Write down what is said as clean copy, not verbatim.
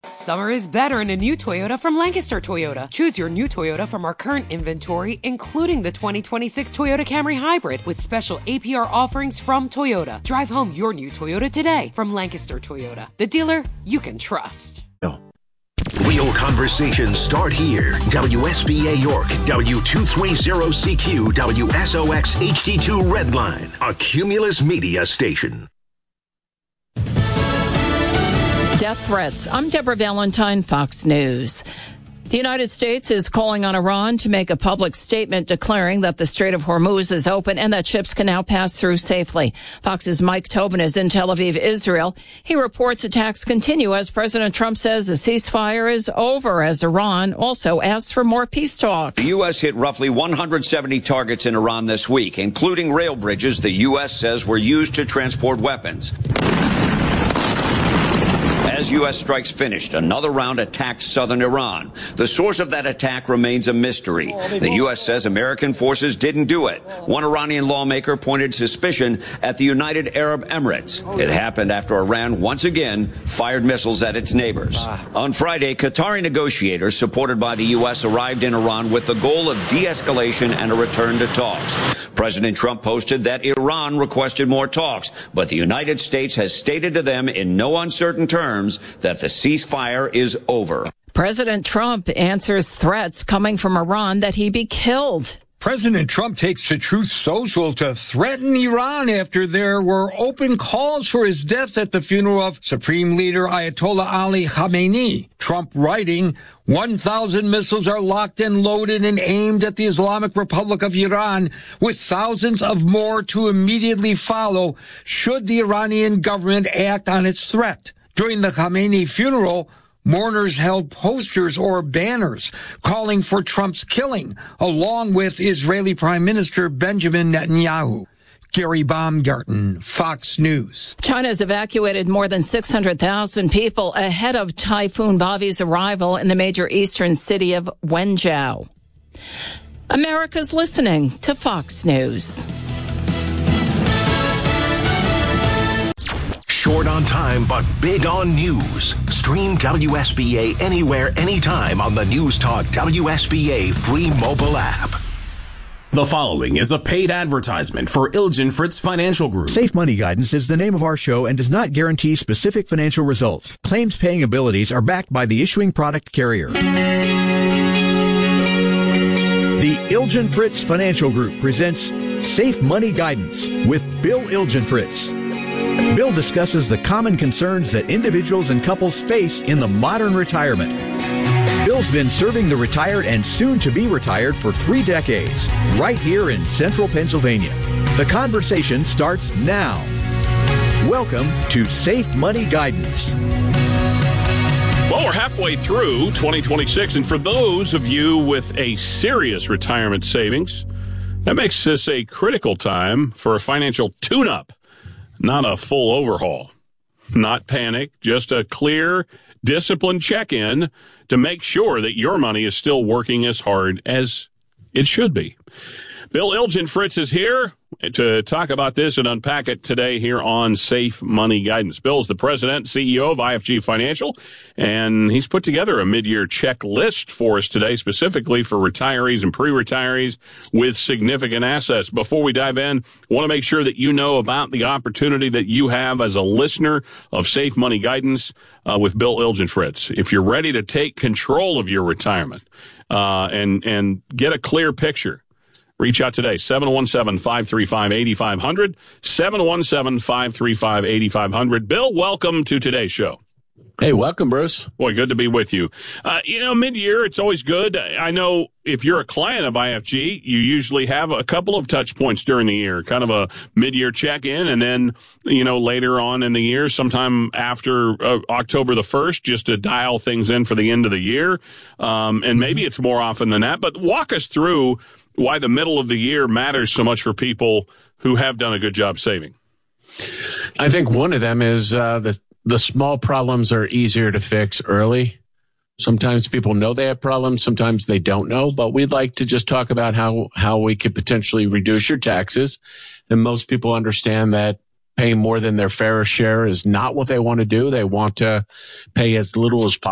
Summer is better in a new Toyota from Lancaster Toyota. Choose your new Toyota from our current inventory, including the 2026 Toyota Camry Hybrid with special APR offerings from Toyota. Drive home your new Toyota today from Lancaster Toyota, the dealer you can trust. Real conversations start here. WSBA York, W230CQ, WSOX HD2 Redline, a Cumulus Media station. Death threats. I'm Deborah Valentine, Fox News. The United States is calling on Iran to make a public statement declaring that the Strait of Hormuz is open and that ships can now pass through safely. Fox's Mike Tobin is in Tel Aviv, Israel. He reports attacks continue as President Trump says the ceasefire is over, as Iran also asks for more peace talks. The U.S. hit roughly 170 targets in Iran this week, including rail bridges the U.S. says were used to transport weapons. As U.S. strikes finished, another round attacked southern Iran. The source of that attack remains a mystery. The U.S. says American forces didn't do it. One Iranian lawmaker pointed suspicion at the United Arab Emirates. It happened after Iran once again fired missiles at its neighbors. On Friday, Qatari negotiators supported by the U.S. arrived in Iran with the goal of de-escalation and a return to talks. President Trump posted that Iran requested more talks, but the United States has stated to them in no uncertain terms that the ceasefire is over. President Trump answers threats coming from Iran that he be killed. President Trump takes to Truth Social to threaten Iran after there were open calls for his death at the funeral of Supreme Leader Ayatollah Ali Khamenei. Trump writing, 1,000 missiles are locked and loaded and aimed at the Islamic Republic of Iran, with thousands of more to immediately follow should the Iranian government act on its threat. During the Khamenei funeral, mourners held posters or banners calling for Trump's killing, along with Israeli Prime Minister Benjamin Netanyahu. Gary Baumgarten, Fox News. China's evacuated more than 600,000 people ahead of Typhoon Bavi's arrival in the major eastern city of Wenzhou. America's listening to Fox News. Short on time, but big on news. Stream WSBA anywhere, anytime on the News Talk WSBA free mobile app. The following is a paid advertisement for Ilgen Fritz Financial Group. Safe Money Guidance is the name of our show and does not guarantee specific financial results. Claims paying abilities are backed by the issuing product carrier. The Ilgen Fritz Financial Group presents Safe Money Guidance with Bill Ilgen Fritz. Bill discusses the common concerns that individuals and couples face in the modern retirement. Bill's been serving the retired and soon to be retired for 3 decades, right here in central Pennsylvania. The conversation starts now. Welcome to Safe Money Guidance. Well, we're halfway through 2026, and for those of you with a serious retirement savings, that makes this a critical time for a financial tune-up. Not a full overhaul, not panic, just a clear, disciplined check-in to make sure that your money is still working as hard as it should be. Bill Ilgen Fritz is here to talk about this and unpack it today here on Safe Money Guidance. Bill's the president and CEO of IFG Financial, and he's put together a mid-year checklist for us today, specifically for retirees and pre-retirees with significant assets. Before we dive in, I want to make sure that you know about the opportunity that you have as a listener of Safe Money Guidance with Bill Ilgen Fritz. If you're ready to take control of your retirement and get a clear picture, reach out today, 717-535-8500, 717-535-8500. Bill, welcome to today's show. Hey, welcome, Bruce. Boy, good to be with you. Mid-year, it's always good. I know if you're a client of IFG, you usually have a couple of touch points during the year, kind of a mid-year check-in, and then, later on in the year, sometime after October the 1st, just to dial things in for the end of the year. And maybe it's more often than that, but walk us through why the middle of the year matters so much for people who have done a good job saving. I think one of them is the small problems are easier to fix early. Sometimes people know they have problems, sometimes they don't know, but we'd like to just talk about how we could potentially reduce your taxes. And most people understand that paying more than their fair share is not what they want to do. They want to pay as little as possible.